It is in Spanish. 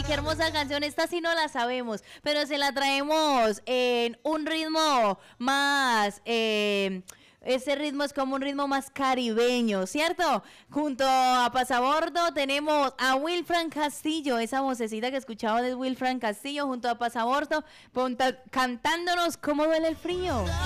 Ay, qué hermosa canción. Esta sí no la sabemos, pero se la traemos en un ritmo más... ese ritmo es como un ritmo más caribeño, ¿cierto? Junto a Pasabordo tenemos a Wilfran Castillo, esa vocecita que escuchaba de Wilfran Castillo junto a Pasabordo, cantándonos ¿Cómo duele el frío?